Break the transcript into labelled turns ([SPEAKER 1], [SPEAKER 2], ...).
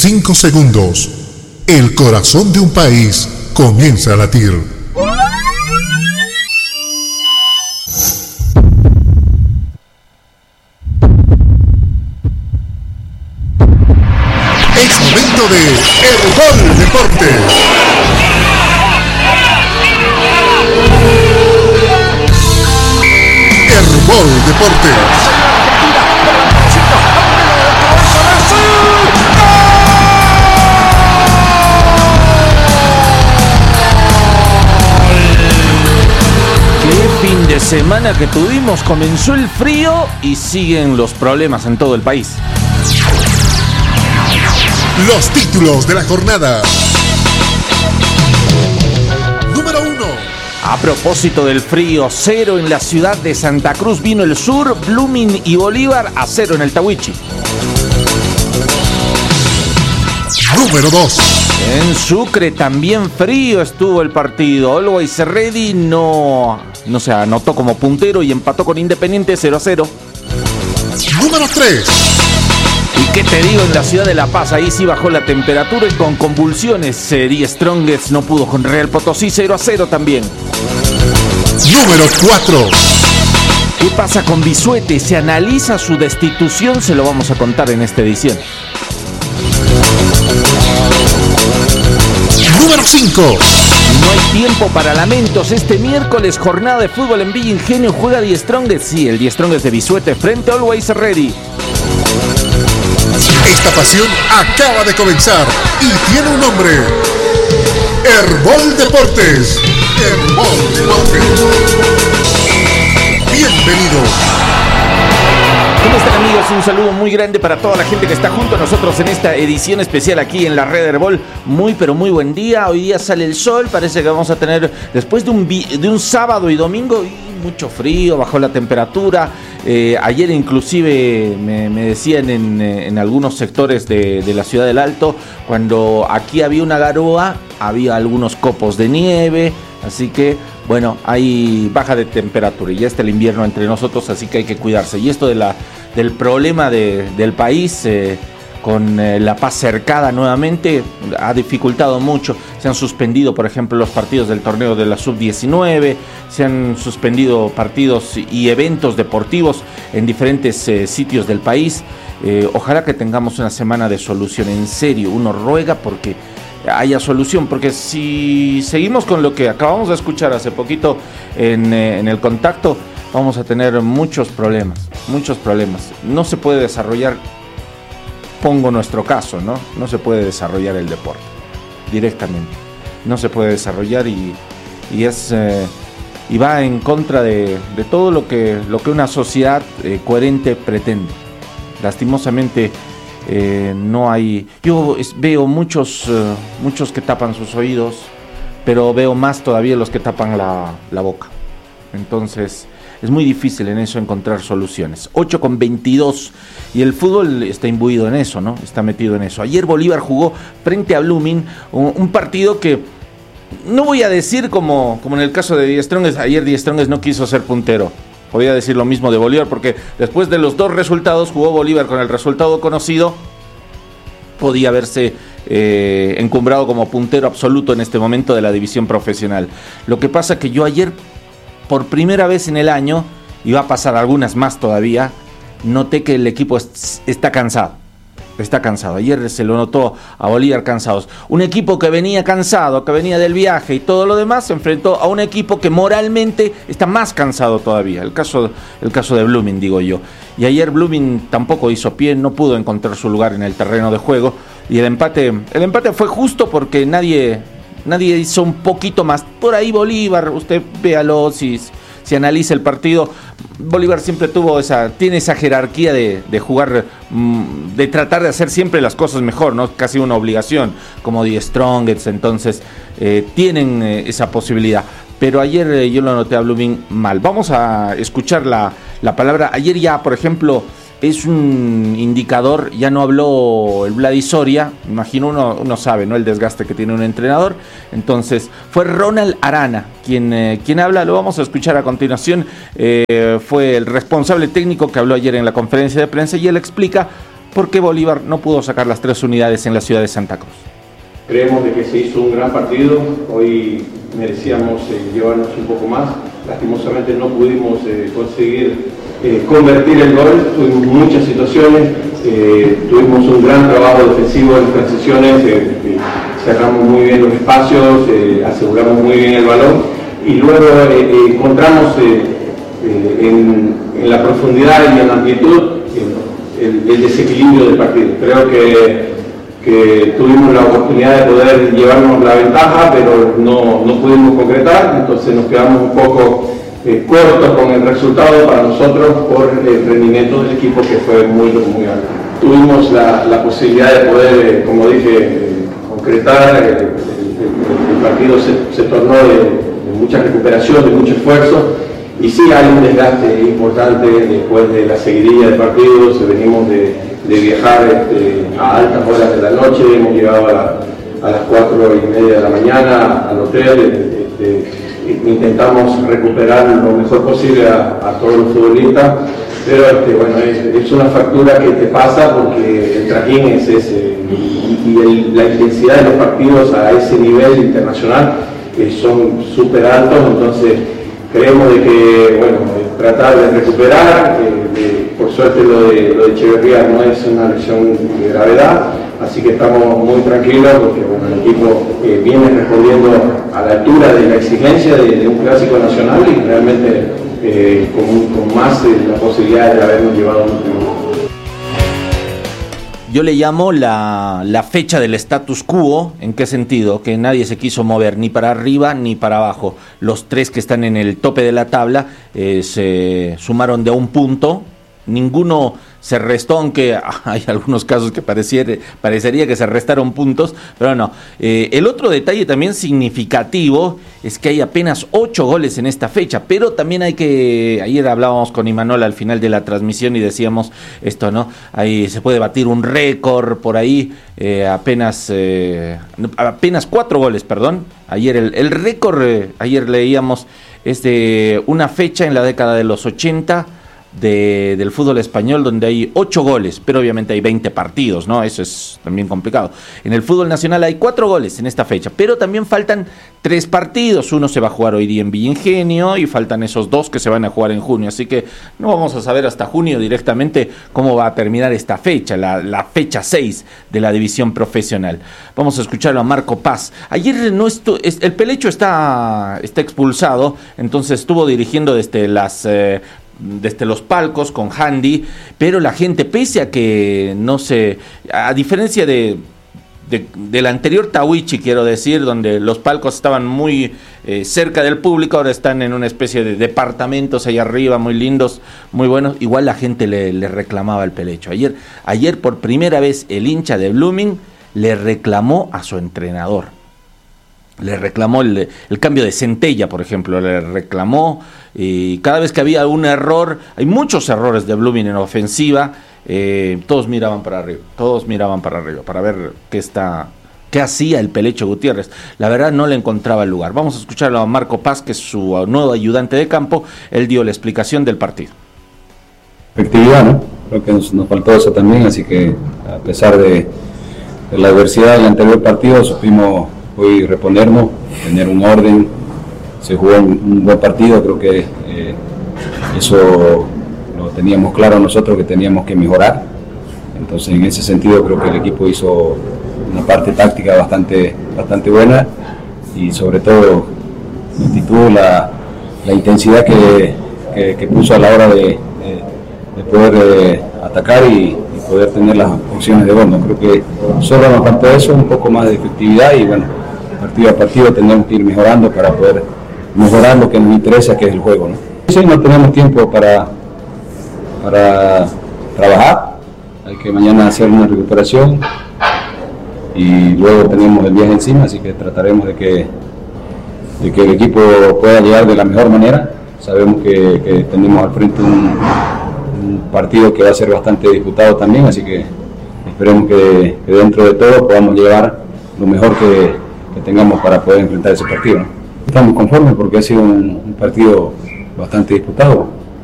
[SPEAKER 1] 5 segundos, el corazón de un país comienza a latir. Es momento de Herbol Deportes. Herbol Deportes.
[SPEAKER 2] Fin de semana que tuvimos, comenzó el frío y siguen los problemas en todo el país.
[SPEAKER 1] Los títulos de la jornada. Número 1.
[SPEAKER 2] A propósito del frío, 0 en la ciudad de Santa Cruz vino el Sur, Blooming y Bolívar a 0 en el Tahuichi.
[SPEAKER 1] Número 2.
[SPEAKER 2] En Sucre también frío estuvo el partido. Always Ready no se anotó como puntero y empató con Independiente 0-0.
[SPEAKER 1] Número 3.
[SPEAKER 2] ¿Y qué te digo en la ciudad de La Paz? Ahí sí bajó la temperatura y con convulsiones. The Strongest no pudo con Real Potosí 0-0 también.
[SPEAKER 1] Número 4.
[SPEAKER 2] ¿Qué pasa con Bisuete? Se analiza su destitución, se lo vamos a contar en esta edición.
[SPEAKER 1] Número 5.
[SPEAKER 2] No hay tiempo para lamentos. Este miércoles, jornada de fútbol en Villa Ingenio, juega The Strongest. Sí, el The Strongest de Bisuete frente a Always Ready.
[SPEAKER 1] Esta pasión acaba de comenzar y tiene un nombre. Herbol Deportes. Herbol Deportes. Bienvenido.
[SPEAKER 2] ¿Cómo están, amigos? Un saludo muy grande para toda la gente que está junto a nosotros en esta edición especial aquí en la red Herbol. Muy pero muy buen día. Hoy día sale el sol. Parece que vamos a tener, después de un sábado y domingo, mucho frío, bajó la temperatura. Ayer inclusive me decían en algunos sectores de la ciudad del Alto, cuando aquí había una garoa, había algunos copos de nieve. Así que, bueno, hay baja de temperatura y ya está el invierno entre nosotros, así que hay que cuidarse. Y esto del problema del país con La Paz cercada nuevamente ha dificultado mucho. Se han suspendido, por ejemplo, los partidos del torneo de la Sub-19, se han suspendido partidos y eventos deportivos en diferentes sitios del país. Ojalá que tengamos una semana de solución, en serio, uno ruega porque haya solución, porque si seguimos con lo que acabamos de escuchar hace poquito en el contacto, vamos a tener muchos problemas. No se puede desarrollar, pongo nuestro caso, no se puede desarrollar el deporte directamente, no se puede desarrollar y va en contra de todo lo que una sociedad coherente pretende. Lastimosamente no hay. Yo veo muchos que tapan sus oídos, pero veo más todavía los que tapan la boca. Entonces es muy difícil en eso encontrar soluciones. 8:22 y el fútbol está imbuido en eso, ¿no? Está metido en eso. Ayer Bolívar jugó frente a Blooming, un partido que no voy a decir como en el caso de The Strongest. Ayer The Strongest no quiso ser puntero. Podría decir lo mismo de Bolívar, porque después de los dos resultados jugó Bolívar con el resultado conocido. Podía haberse encumbrado como puntero absoluto en este momento de la división profesional. Lo que pasa que yo ayer, por primera vez en el año, y va a pasar algunas más todavía, noté que el equipo está cansado. Está cansado. Ayer se lo notó a Bolívar cansados. Un equipo que venía cansado, que venía del viaje y todo lo demás, se enfrentó a un equipo que moralmente está más cansado todavía. El caso de Blooming, digo yo. Y ayer Blooming tampoco hizo pie, no pudo encontrar su lugar en el terreno de juego. Y el empate fue justo porque nadie hizo un poquito más. Por ahí Bolívar, usted véalo, si analiza el partido, Bolívar siempre tiene esa jerarquía de jugar, de tratar de hacer siempre las cosas mejor, ¿no? Casi una obligación, como The Strongest, entonces tienen esa posibilidad. Pero ayer yo lo noté a Blooming mal. Vamos a escuchar la palabra. Ayer ya, por ejemplo, es un indicador, ya no habló el Vladi Soria, imagino uno sabe, ¿no?, el desgaste que tiene un entrenador. Entonces fue Ronald Arana quien habla, lo vamos a escuchar a continuación. Fue el responsable técnico que habló ayer en la conferencia de prensa y él explica ¿por qué Bolívar no pudo sacar las 3 unidades en la ciudad de Santa Cruz?
[SPEAKER 3] Creemos de que se hizo un gran partido, hoy merecíamos llevarnos un poco más, lastimosamente no pudimos conseguir convertir el gol, tuvimos muchas situaciones, tuvimos un gran trabajo defensivo en transiciones, cerramos muy bien los espacios, aseguramos muy bien el balón y luego encontramos en la profundidad y en la amplitud el desequilibrio del partido. Creo que tuvimos la oportunidad de poder llevarnos la ventaja, pero no pudimos concretar, entonces nos quedamos un poco cortos con el resultado para nosotros por el rendimiento del equipo que fue muy alto. Tuvimos la posibilidad de poder, como dije, concretar, el partido se tornó de mucha recuperación, de mucho esfuerzo, y sí hay un desgaste importante después de la seguidilla de partidos. Venimos de viajar a altas horas de la noche, hemos llegado a las 4:30 de la mañana al hotel, intentamos recuperar lo mejor posible a todos los futbolistas, pero bueno, es una factura que te pasa porque el trajín es ese, y la intensidad de los partidos a ese nivel internacional son súper altos, entonces creemos de que, bueno, tratar de recuperar, por suerte lo de Echeverría no es una lesión de gravedad, así que estamos muy tranquilos porque, bueno, el equipo viene respondiendo a la altura de la exigencia de un clásico nacional y realmente con más la posibilidad de habernos llevado un triunfo.
[SPEAKER 2] Yo le llamo la fecha del status quo. ¿En qué sentido? Que nadie se quiso mover ni para arriba ni para abajo. Los 3 que están en el tope de la tabla se sumaron de 1 punto. Ninguno se restó, aunque hay algunos casos que parecería que se restaron puntos, pero no. El otro detalle también significativo es que hay apenas 8 goles en esta fecha, pero también ayer hablábamos con Imanol al final de la transmisión y decíamos esto, ¿no? Ahí se puede batir un récord por ahí, apenas 4 goles, perdón. Ayer el récord, ayer leíamos, es de una fecha en la década de los 80, del fútbol español, donde hay 8 goles, pero obviamente hay 20 partidos, ¿no? Eso es también complicado. En el fútbol nacional hay 4 goles en esta fecha, pero también faltan 3 partidos. Uno se va a jugar hoy día en Villa Ingenio y faltan esos 2 que se van a jugar en junio, así que no vamos a saber hasta junio directamente cómo va a terminar esta fecha, la fecha 6 de la división profesional. Vamos a escucharlo a Marco Paz. Ayer el Pelecho está expulsado, entonces estuvo dirigiendo desde los palcos con Handy, pero la gente, pese a que a diferencia del anterior Tawichi, quiero decir, donde los palcos estaban muy cerca del público, ahora están en una especie de departamentos ahí arriba, muy lindos, muy buenos, igual la gente le reclamaba al Pelecho. Ayer por primera vez el hincha de Blooming le reclamó a su entrenador. Le reclamó el cambio de Centella, por ejemplo, le reclamó, y cada vez que había algún error, hay muchos errores de Blooming en ofensiva, todos miraban para arriba para ver qué hacía el Pelecho Gutiérrez. La verdad no le encontraba el lugar. Vamos a escucharlo a Marco Paz, que es su nuevo ayudante de campo. Él dio la explicación del partido.
[SPEAKER 4] Efectividad, ¿no? Creo que nos faltó eso también, así que a pesar de la adversidad del anterior partido, supimos hoy reponernos, tener un orden. Se jugó un buen partido, creo que eso lo teníamos claro nosotros, que teníamos que mejorar. Entonces, en ese sentido, creo que el equipo hizo una parte táctica bastante buena, y sobre todo la actitud, la intensidad que puso a la hora de poder atacar y poder tener las opciones de gol, ¿no? Creo que solo nos faltó eso, un poco más de efectividad, y bueno, partido a partido tenemos que ir mejorando para poder mejorar lo que nos interesa, que es el juego, ¿no? Sí, no tenemos tiempo para trabajar, hay que mañana hacer una recuperación y luego tenemos el viaje encima, así que trataremos de que el equipo pueda llegar de la mejor manera. Sabemos que tenemos al frente un partido que va a ser bastante disputado también, así que esperemos que dentro de todo podamos llevar lo mejor que tengamos para poder enfrentar ese partido, ¿no? Estamos conformes porque ha sido un partido bastante disputado.